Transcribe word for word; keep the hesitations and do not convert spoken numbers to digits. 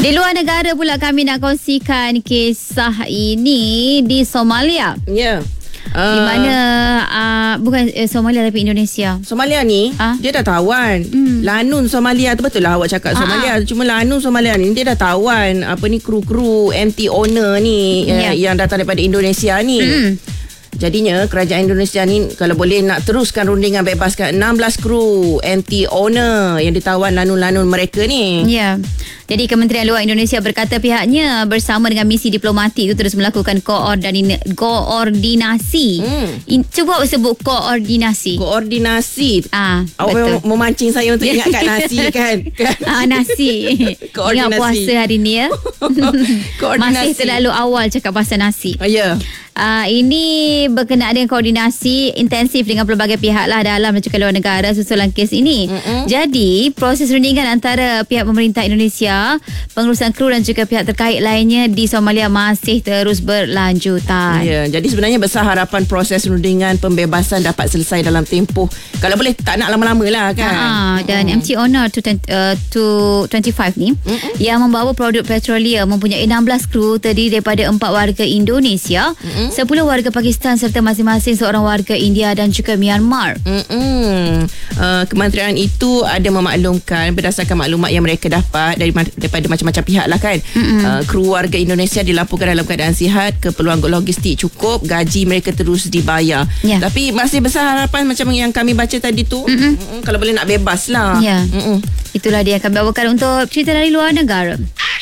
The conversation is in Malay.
Di luar negara pula kami nak kongsikan kisah ini di Somalia. Ya. Yeah. Uh, di mana uh, bukan uh, Somalia tapi Indonesia. Somalia ni ha? Dia dah tawan. hmm. Lanun Somalia tu, betul lah awak cakap Somalia. Ha-ha. Cuma Lanun Somalia ni dia dah tawan apa ni, kru-kru M T owner ni, yeah. eh, yang datang daripada Indonesia ni. hmm. Jadinya kerajaan Indonesia ni kalau boleh nak teruskan rundingan bebaskan enam belas kru M T owner yang ditawan lanun-lanun mereka ni. Ya. Jadi Kementerian Luar Indonesia berkata pihaknya bersama dengan misi diplomatik itu terus melakukan koordina- koordinasi. Hmm. In, cuba sebut koordinasi. Koordinasi. Ah, awak betul. Memancing saya untuk ingat kat nasi kan? Ah, nasi. Ingat puasa hari ni ya. Masih terlalu awal cakap pasal nasi. Ya. Yeah. Uh, ini berkenaan dengan koordinasi intensif dengan pelbagai pihak lah dalam dan juga luar negara susulan kes ini. Mm-mm. Jadi proses rundingan antara pihak pemerintah Indonesia, pengurusan kru dan juga pihak terkait lainnya di Somalia masih terus berlanjutan. Ya, jadi sebenarnya besar harapan proses rundingan pembebasan dapat selesai dalam tempoh, kalau boleh tak nak lama-lama lah kan. Ha, dan mm. M T Owner dua puluh lima ni Mm-mm. yang membawa produk petroleum mempunyai enam belas kru terdiri daripada empat warga Indonesia, Mm-mm. sepuluh warga Pakistan serta masing-masing seorang warga India dan juga Myanmar. Uh, kementerian itu ada memaklumkan berdasarkan maklumat yang mereka dapat dari, daripada macam-macam pihak lah kan. Uh, kru warga Indonesia dilaporkan dalam keadaan sihat, keperluan logistik cukup, gaji mereka terus dibayar. Yeah. Tapi masih besar harapan macam yang kami baca tadi tu. Mm-mm. Kalau boleh nak bebas lah. Yeah. Itulah dia yang kami bawakan untuk cerita dari luar negara.